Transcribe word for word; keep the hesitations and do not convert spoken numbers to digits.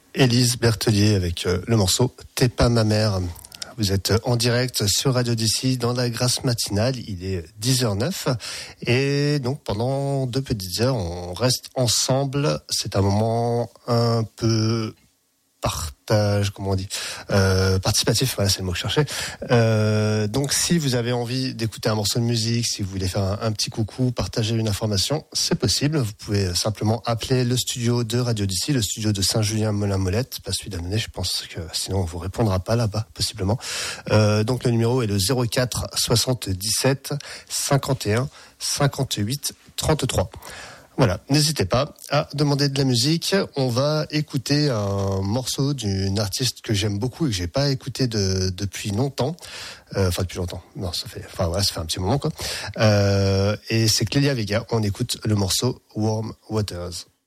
Élise Berthelier avec euh, le morceau T'es pas ma mère. Vous êtes en direct sur Radio D C dans la Grâce matinale. Il est dix heures zéro neuf et donc pendant deux petites heures, on reste ensemble. C'est un moment un peu partage, comment on dit, euh, participatif, voilà, c'est le mot que je cherchais. Euh, donc, si vous avez envie d'écouter un morceau de musique, si vous voulez faire un, un petit coucou, partager une information, c'est possible. Vous pouvez simplement appeler le studio de Radio D C, le studio de Saint-Julien-Molin-Molette, pas celui d'Annonay, je pense que sinon on vous répondra pas là-bas, possiblement. Euh, donc, le numéro est le zéro quatre soixante-dix-sept cinquante et un cinquante-huit trente-trois. Voilà, n'hésitez pas à demander de la musique. On va écouter un morceau d'une artiste que j'aime beaucoup et que j'ai pas écouté de, depuis longtemps. Euh, enfin, depuis longtemps. Non, ça fait, enfin voilà, ça fait un petit moment, quoi. Euh, et c'est Clélia Vega. On écoute le morceau Warm Waters.